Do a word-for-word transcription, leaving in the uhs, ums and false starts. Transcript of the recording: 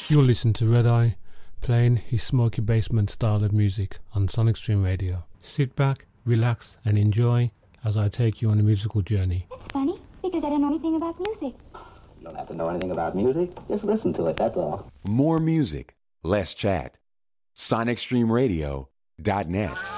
You'll listen to Red Eye playing his smoky basement style of music on Sonic Stream Radio. Sit back, relax, and enjoy as I take you on a musical journey. That's funny, because I don't know anything about music. You don't have to know anything about music. Just listen to it, that's all. More music, less chat. Sonic Stream Radio dot net.